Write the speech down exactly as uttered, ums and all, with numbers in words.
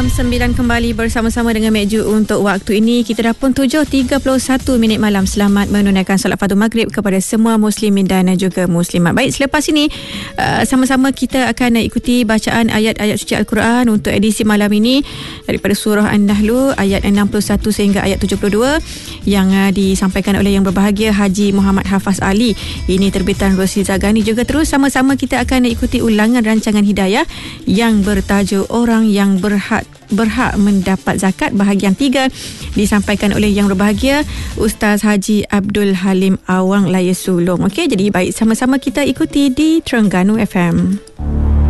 Jam sembilan kembali bersama-sama dengan Mek Ju untuk waktu ini. Kita dah pun tujuh tiga puluh satu minit malam. Selamat menunaikan solat fardu maghrib kepada semua muslimin dan juga muslimat. Baik, selepas ini uh, sama-sama kita akan ikuti bacaan ayat-ayat suci Al-Quran untuk edisi malam ini daripada surah An-Nahl ayat enam puluh satu sehingga ayat tujuh puluh dua yang uh, disampaikan oleh yang berbahagia Haji Muhammad Hafaz Ali. Ini terbitan Rosli Zagani. Juga terus sama-sama kita akan ikuti ulangan rancangan hidayah yang bertajuk Orang yang berhak berhak mendapat zakat bahagian tiga, disampaikan oleh yang berbahagia Ustaz Haji Abdul Halim Awang Laya Sulong. Okey, jadi baik, sama-sama kita ikuti di Terengganu F M.